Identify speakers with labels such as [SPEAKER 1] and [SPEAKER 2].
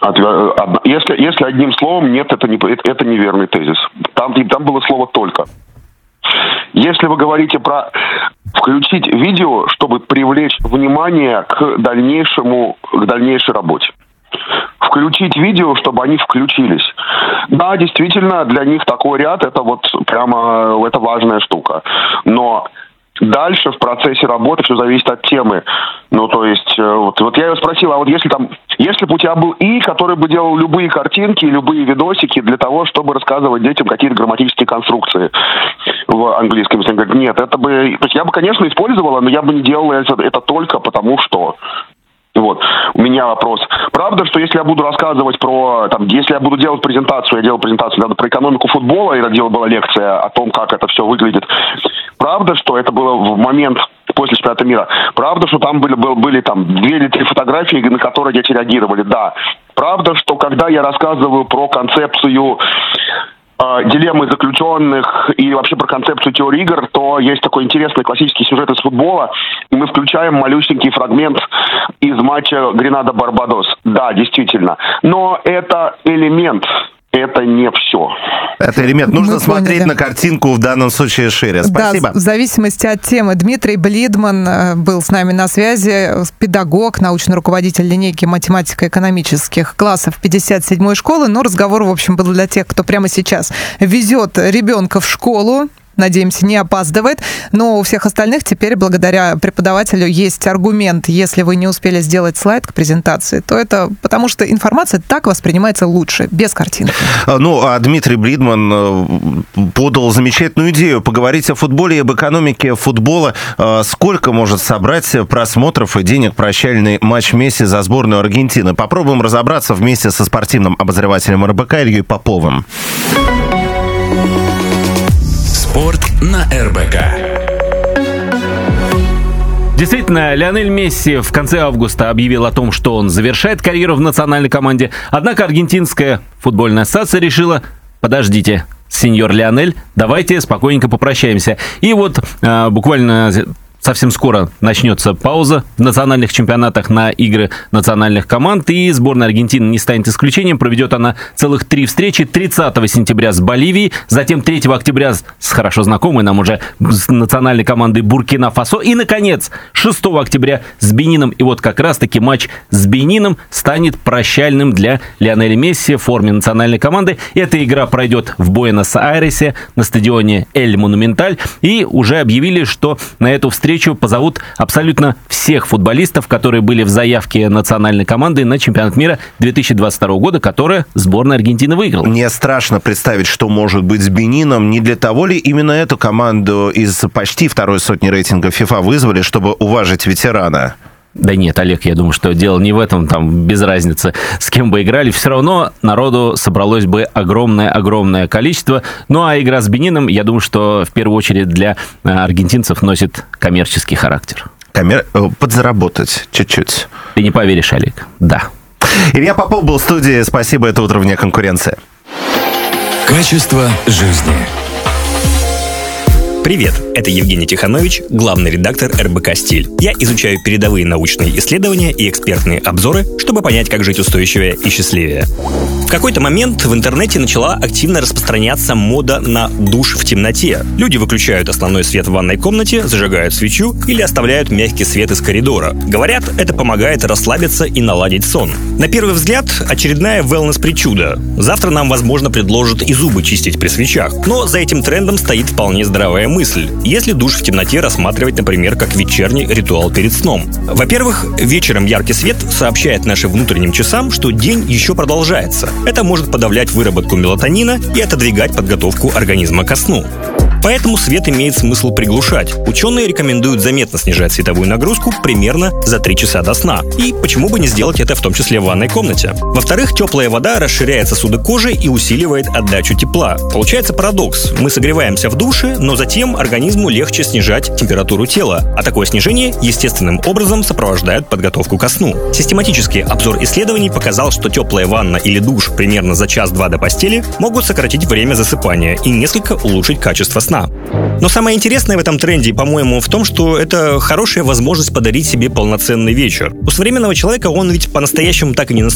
[SPEAKER 1] Если одним словом, нет, это неверный тезис. Там было слово «только». Если вы говорите про включить видео, чтобы привлечь внимание к дальнейшей работе. Включить видео, чтобы они включились. Да, действительно, для них такой ряд, это это важная штука. Но дальше в процессе работы все зависит от темы. То есть, я ее спросил, а если бы у тебя был который бы делал любые картинки, любые видосики для того, чтобы рассказывать детям какие-то грамматические конструкции в английском языке. Говорит, нет, то есть я бы, конечно, использовала, но я бы не делала это только потому, что... У меня вопрос. Правда, что если я буду рассказывать если я буду делать презентацию, я делал презентацию недавно про экономику футбола, и была лекция о том, как это все выглядит. Правда, что это было в момент после чемпионата мира. Правда, что там были 2 или 3 фотографии, на которые дети реагировали. Да. Правда, что когда я рассказываю про концепцию дилеммы заключенных и вообще про концепцию теории игр, то есть такой интересный классический сюжет из футбола, и мы включаем малюсенький фрагмент из матча Гренада-Барбадос. Да, действительно. Но это элемент, это не все.
[SPEAKER 2] Это элемент. Нужно смотреть на картинку, в данном случае шире. Спасибо.
[SPEAKER 3] Да, в зависимости от темы. Дмитрий Блидман был с нами на связи, педагог, научный руководитель линейки математико-экономических классов 57-й школы. Разговор, в общем, был для тех, кто прямо сейчас везет ребенка в школу. Надеемся, не опаздывает. Но у всех остальных теперь, благодаря преподавателю, есть аргумент. Если вы не успели сделать слайд к презентации, то это потому, что информация так воспринимается лучше, без картинки.
[SPEAKER 2] А Дмитрий Блидман подал замечательную идею поговорить о футболе и об экономике футбола. Сколько может собрать просмотров и денег прощальный матч Месси за сборную Аргентины? Попробуем разобраться вместе со спортивным обозревателем РБК Ильей Поповым.
[SPEAKER 4] Спорт на РБК.
[SPEAKER 5] Действительно, Лионель Месси в конце августа объявил о том, что он завершает карьеру в национальной команде. Однако аргентинская футбольная ассоциация решила: подождите, сеньор Лионель, давайте спокойненько попрощаемся. И буквально совсем скоро начнется пауза в национальных чемпионатах на игры национальных команд, и сборная Аргентины не станет исключением. Проведет она целых 3 встречи. 30 сентября с Боливией, затем 3 октября с хорошо знакомой нам уже с национальной командой Буркина-Фасо, и, наконец, 6 октября с Бенином. И как раз-таки матч с Бенином станет прощальным для Лионеля Месси в форме национальной команды. Эта игра пройдет в Буэнос-Айресе на стадионе Эль Монументаль, и уже объявили, что на эту встречу позовут абсолютно всех футболистов, которые были в заявке национальной команды на чемпионат мира 2022 года, которое сборная Аргентины выиграла.
[SPEAKER 2] Мне страшно представить, что может быть с Бенином. Не для того ли именно эту команду из почти 2-й сотни рейтинга FIFA вызвали, чтобы уважить ветерана?
[SPEAKER 5] Да нет, Олег, я думаю, что дело не в этом, без разницы, с кем бы играли. Все равно народу собралось бы огромное количество. А игра с Бенином, я думаю, что в первую очередь для аргентинцев носит коммерческий характер.
[SPEAKER 2] Подзаработать чуть-чуть.
[SPEAKER 5] Ты не поверишь, Олег, да.
[SPEAKER 2] Илья Попов был в студии. Спасибо, это «Утро вне конкуренции».
[SPEAKER 4] Качество жизни.
[SPEAKER 6] Привет, это Евгений Тиханович, главный редактор РБК «Стиль». Я изучаю передовые научные исследования и экспертные обзоры, чтобы понять, как жить устойчивее и счастливее. В какой-то момент в интернете начала активно распространяться мода на душ в темноте. Люди выключают основной свет в ванной комнате, зажигают свечу или оставляют мягкий свет из коридора. Говорят, это помогает расслабиться и наладить сон. На первый взгляд, очередная wellness-причуда. Завтра нам, возможно, предложат и зубы чистить при свечах. Но за этим трендом стоит вполне здравая мысль. Если душ в темноте рассматривать, например, как вечерний ритуал перед сном. Во-первых, вечером яркий свет сообщает нашим внутренним часам, что день еще продолжается. Это может подавлять выработку мелатонина и отодвигать подготовку организма ко сну. Поэтому свет имеет смысл приглушать. Ученые рекомендуют заметно снижать световую нагрузку примерно за 3 часа до сна. И почему бы не сделать это в том числе в ванной комнате? Во-вторых, теплая вода расширяет сосуды кожи и усиливает отдачу тепла. Получается парадокс. Мы согреваемся в душе, но затем организму легче снижать температуру тела. А такое снижение естественным образом сопровождает подготовку ко сну. Систематический обзор исследований показал, что теплая ванна или душ примерно за час-два до постели могут сократить время засыпания и несколько улучшить качество сна. Но самое интересное в этом тренде, по-моему, в том, что это хорошая возможность подарить себе полноценный вечер. У современного человека он ведь по-настоящему так и не